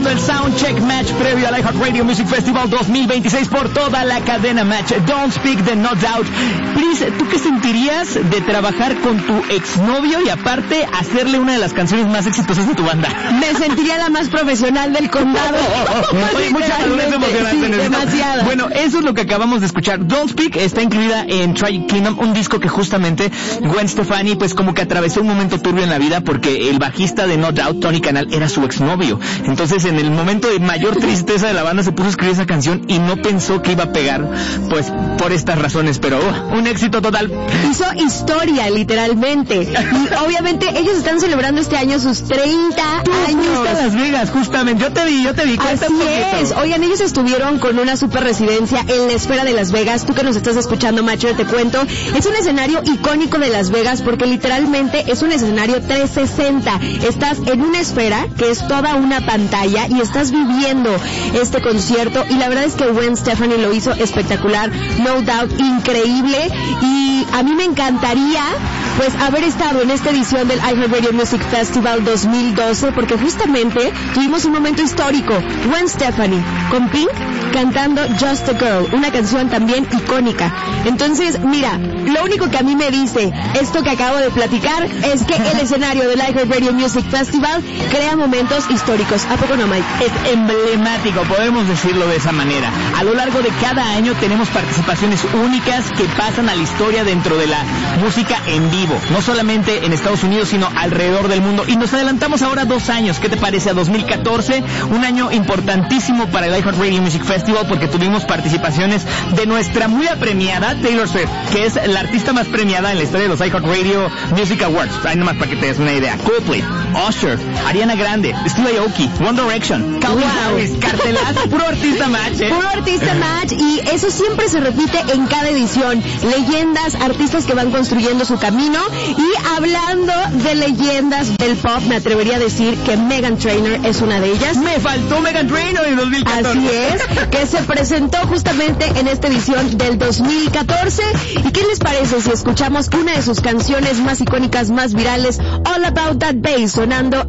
escuchando el Soundcheck Match previo al iHeartRadio Music Festival 2026 por toda la cadena Match. Don't Speak de No Doubt. Pris, ¿tú qué sentirías de trabajar con tu exnovio y aparte hacerle una de las canciones más exitosas de tu banda? Me sentiría la más profesional del condado. Oye, mucha madurez emocionante. Sí, demasiada. Bueno, eso es lo que acabamos de escuchar. Don't Speak está incluida en Tragic Kingdom, un disco que justamente Gwen Stefani pues como que atravesó un momento turbio en la vida porque el bajista de No Doubt, Tony Canal, era su exnovio. Entonces en el momento de mayor tristeza de la banda se puso a escribir esa canción y no pensó que iba a pegar pues por estas razones, pero un éxito total. Hizo historia literalmente y obviamente ellos están celebrando este año sus 30 años. A Las Vegas, justamente, yo te vi. Así es. Oigan, ellos estuvieron con una super residencia en la Esfera de Las Vegas. Tú que nos estás escuchando, Macho, te cuento, es un escenario icónico de Las Vegas porque literalmente es un escenario 360. Estás en una esfera que es toda una pantalla y estás viviendo este concierto y la verdad es que Gwen Stefani lo hizo espectacular, No Doubt, increíble, y a mí me encantaría pues haber estado en esta edición del iHeartRadio Music Festival 2012 porque justamente tuvimos un momento histórico. Gwen Stefani con Pink cantando Just a Girl, una canción también icónica. Entonces, mira, lo único que a mí me dice esto que acabo de platicar es que el escenario del iHeartRadio Music Festival crea momentos históricos. ¿A poco no, Mike? Es emblemático, podemos decirlo de esa manera. A lo largo de cada año tenemos participaciones únicas que pasan a la historia dentro de la música en vivo, no solamente en Estados Unidos, sino alrededor del mundo. Y nos adelantamos ahora 2 años, ¿qué te parece? A 2014, un año importantísimo para el iHeartRadio Music Festival porque tuvimos participaciones de nuestra muy apremiada Taylor Swift, que es la artista más premiada en la historia de los iHeartRadio Music Awards. Ahí nomás para que te des una idea. Coldplay, Usher, Ariana Grande, Steve Aoki, One Direction, Calvin Harris, cartelazo, puro artista match, Puro artista match, y eso siempre se repite en cada edición. Leyendas, artistas que van construyendo su camino. Y hablando de leyendas del pop, me atrevería a decir que Meghan Trainor es una de ellas. Me faltó Meghan Trainor en 2014. Así es, que se presentó justamente en esta edición del 2014. ¿Y qué les parece si escuchamos una de sus canciones más icónicas, más virales, All About That Bass, sonando